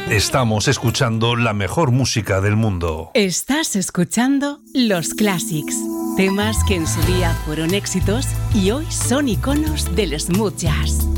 Estamos escuchando la mejor música del mundo. Estás escuchando Los Classics, temas que en su día fueron éxitos y hoy son iconos del smooth jazz.